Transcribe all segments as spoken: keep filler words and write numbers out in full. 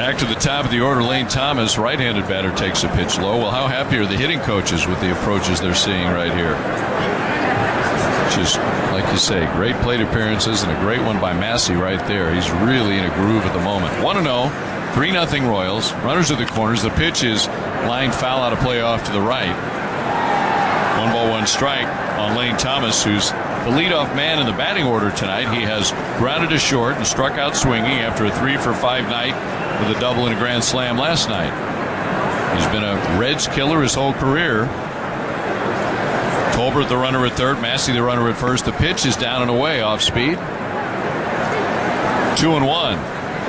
Back to the top of the order, Lane Thomas, right-handed batter, takes a pitch low. Well, how happy are the hitting coaches with the approaches they're seeing right here? Just like you say, great plate appearances and a great one by Massey right there. He's really in a groove at the moment. one and oh, three nothing Royals. Runners at the corners. The pitch is line foul out of play off to the right. One ball, one strike on Lane Thomas, who's the leadoff man in the batting order tonight. He has grounded to short and struck out swinging after a three for five night with a double and a grand slam last night. He's been a Reds killer his whole career. Tolbert the runner at third, Massey the runner at first. The pitch is down and away off speed. Two and one.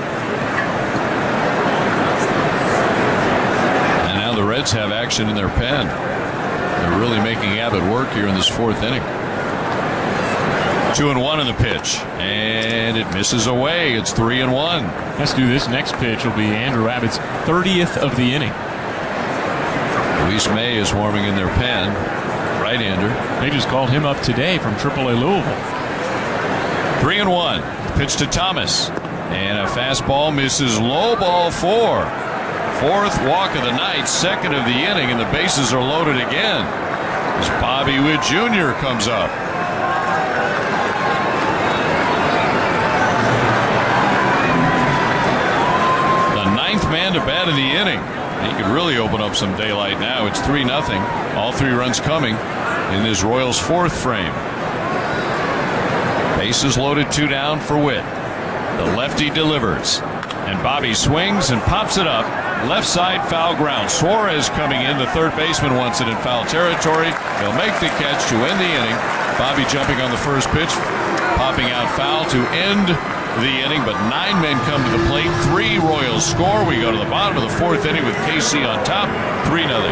And now the Reds have action in their pen. They're really making Abbott work here in this fourth inning. Two and one in the pitch, and it misses away. It's three and one. Let's do this next pitch. Will be Andrew Abbott's thirtieth of the inning. Luis May is warming in their pen, right-hander. They just called him up today from triple A Louisville. Three and one. Pitch to Thomas, and a fastball misses. Low ball four. Fourth walk of the night, second of the inning, and the bases are loaded again as Bobby Witt Junior comes up. Man to bat in the inning. He could really open up some daylight now. It's three nothing. All three runs coming in this Royals fourth frame. Bases loaded, two down for Witt. The lefty delivers, and Bobby swings and pops it up. Left side foul ground. Suarez coming in. The third baseman wants it in foul territory. He'll make the catch to end the inning. Bobby jumping on the first pitch, popping out foul to end the inning, but nine men come to the plate. Three Royals score. We go to the bottom of the fourth inning with K C on top, three nothing.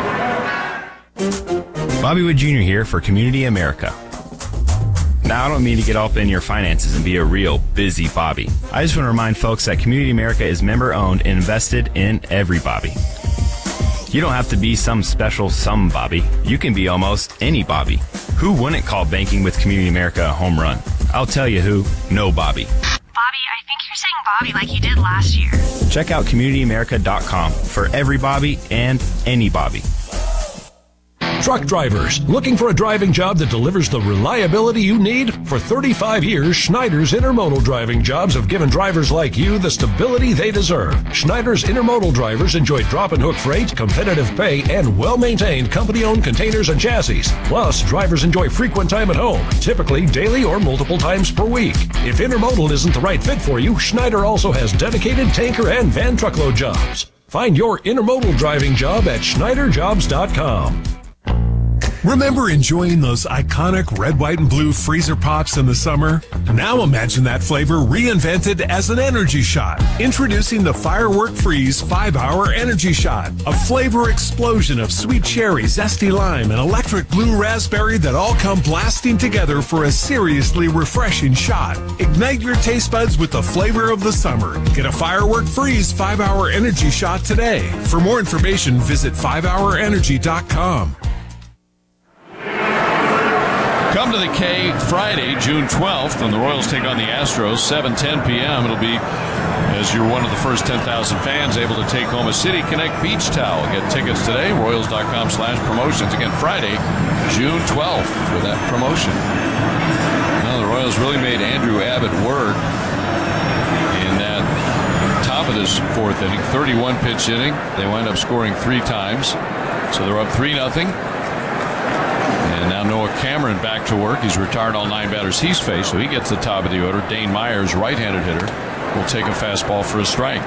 Bobby Witt Junior here for Community America. Now, I don't mean to get up in your finances and be a real busy Bobby. I just want to remind folks that Community America is member-owned and invested in every Bobby. You don't have to be some special some Bobby. You can be almost any Bobby. Who wouldn't call banking with Community America a home run? I'll tell you who. No Bobby. Bobby, I think you're saying Bobby like you did last year. Check out community america dot com for every Bobby and any Bobby. Truck drivers, looking for a driving job that delivers the reliability you need? For thirty-five years, Schneider's Intermodal driving jobs have given drivers like you the stability they deserve. Schneider's Intermodal drivers enjoy drop and hook freight, competitive pay, and well-maintained company-owned containers and chassis. Plus, drivers enjoy frequent time at home, typically daily or multiple times per week. If Intermodal isn't the right fit for you, Schneider also has dedicated tanker and van truckload jobs. Find your Intermodal driving job at schneider jobs dot com. Remember enjoying those iconic red, white, and blue freezer pops in the summer? Now imagine that flavor reinvented as an energy shot. Introducing the Firework Freeze five hour Energy Shot. A flavor explosion of sweet cherry, zesty lime, and electric blue raspberry that all come blasting together for a seriously refreshing shot. Ignite your taste buds with the flavor of the summer. Get a Firework Freeze five hour Energy Shot today. For more information, visit five hour energy dot com. Come to the K Friday, June twelfth, when the Royals take on the Astros, seven ten p.m. It'll be, as you're one of the first ten thousand fans, able to take home a City Connect beach towel. Get tickets today, royals.com slash promotions. Again, Friday, June twelfth, for that promotion. Well, the Royals really made Andrew Abbott work in that top of this fourth inning, thirty-one pitch inning. They wind up scoring three times, so they're up three nothing. And now Noah Cameron back to work. He's retired all nine batters he's faced, so he gets the top of the order. Dane Myers, right-handed hitter, will take a fastball for a strike.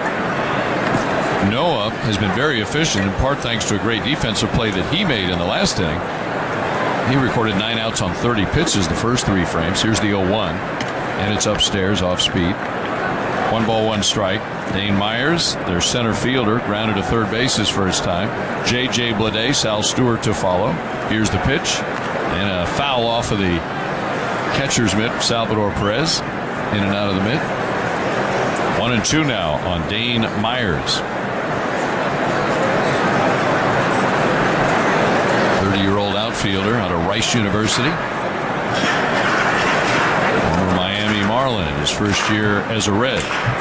Noah has been very efficient, in part thanks to a great defensive play that he made in the last inning. He recorded nine outs on thirty pitches the first three frames. Here's the oh one, and it's upstairs off speed. One ball, one strike. Dane Myers, their center fielder, grounded to third base his first time. J J Bleday, Sal Stewart to follow. Here's the pitch, and a foul off of the catcher's mitt, Salvador Perez, in and out of the mitt. One and two now on Dane Myers. thirty-year-old outfielder out of Rice University. Former Miami Marlin in his first year as a Red.